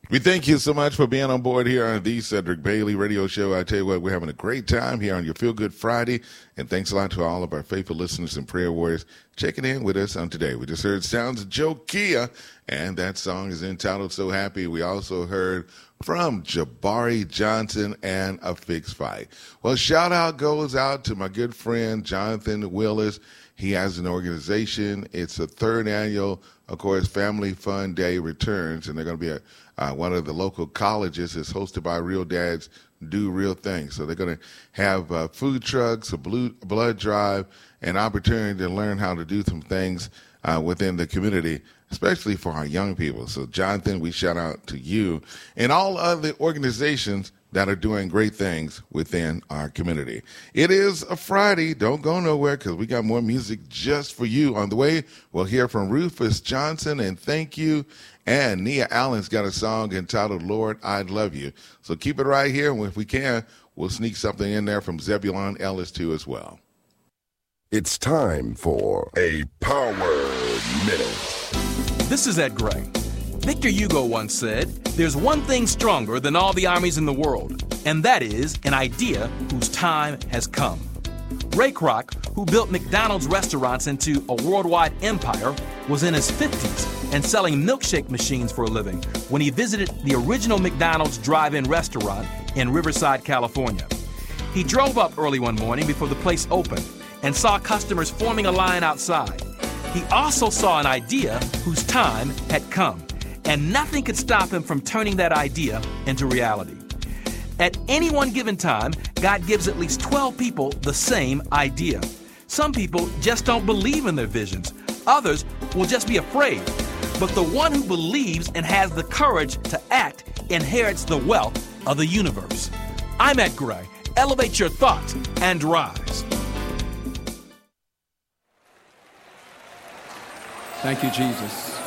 We thank you so much for being on board here on the Cedric Bailey Radio Show. I tell you what, we're having a great time here on your Feel Good Friday. And thanks a lot to all of our faithful listeners and prayer warriors checking in with us on today. We just heard Sounds of Joe Kia, and that song is entitled So Happy. We also heard from Jabari Johnson and A Fixed Fight. Well, shout out goes out to my good friend Jonathan Willis. He has an organization. It's a third annual, of course, Family Fun Day returns, and they're going to be at one of the local colleges. It's hosted by Real Dads Do Real Things. So they're going to have food trucks, a blood drive, an opportunity to learn how to do some things within the community, especially for our young people. So, Jonathan, we shout out to you and all other organizations that are doing great things within our community. It is a Friday. Don't go nowhere because we got more music just for you on the way. We'll hear from Rufus Johnson and Thank You. And Nia Allen's got a song entitled Lord, I Love You. So keep it right here. And if we can, we'll sneak something in there from Zebulon Ellis too as well. It's time for a Power Minute. This is Ed Gray. Victor Hugo once said, "There's one thing stronger than all the armies in the world, and that is an idea whose time has come." Ray Kroc, who built McDonald's restaurants into a worldwide empire, was in his 50s and selling milkshake machines for a living when he visited the original McDonald's drive-in restaurant in Riverside, California. He drove up early one morning before the place opened and saw customers forming a line outside. He also saw an idea whose time had come, and nothing could stop him from turning that idea into reality. At any one given time, God gives at least 12 people the same idea. Some people just don't believe in their visions. Others will just be afraid. But the one who believes and has the courage to act inherits the wealth of the universe. I'm Ed Gray. Elevate your thoughts and rise. Thank you, Jesus.